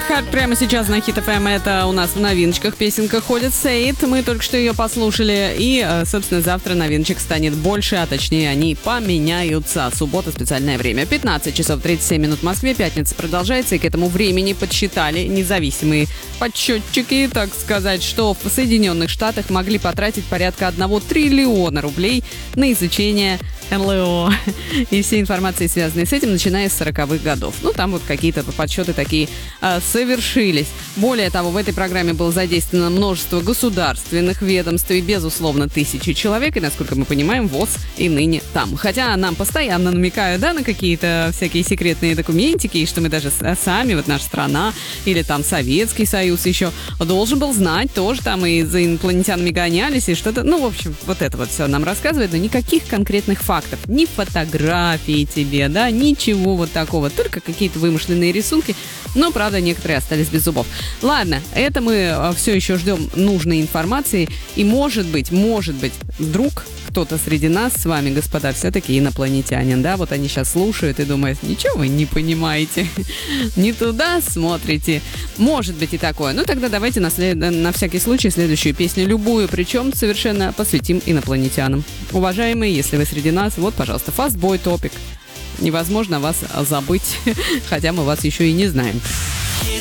Sweetheart прямо сейчас на Hit FM. Это у нас в новиночках песенка ходит Say It. Мы только что ее послушали. И, собственно, завтра новиночек станет больше, а точнее они поменяются. Суббота, специальное время. 15 часов 37 минут в Москве. Пятница продолжается. И к этому времени подсчитали независимые подсчетчики, так сказать, что в Соединенных Штатах могли потратить порядка 1 триллиона рублей на изучение НЛО. И все информации, связанные с этим, начиная с 40-х годов. Ну, там вот какие-то подсчеты такие совершились. Более того, в этой программе было задействовано множество государственных ведомств и, безусловно, тысячи человек. И, насколько мы понимаем, ВОЗ и ныне там. Хотя нам постоянно намекают, да, на какие-то всякие секретные документики, и что мы даже сами, вот наша страна, или там Советский Союз еще должен был знать, тоже там и за инопланетянами гонялись, и что-то. Ну, в общем, вот это вот все нам рассказывает, но никаких конкретных фактов. Ни фотографии тебе, да, ничего вот такого, только какие-то вымышленные рисунки, но, правда, некоторые остались без зубов. Ладно, это мы все еще ждем нужной информации, и может быть, вдруг кто-то среди нас с вами, господа, все-таки инопланетянин, да, вот они сейчас слушают и думают, ничего вы не понимаете, не туда смотрите. Может быть и такое. Ну, тогда давайте на всякий случай следующую песню, любую, причем совершенно посвятим инопланетянам. Уважаемые, если вы среди нас, вот, пожалуйста, Fastboy Topic. Невозможно вас забыть, хотя мы вас еще и не знаем.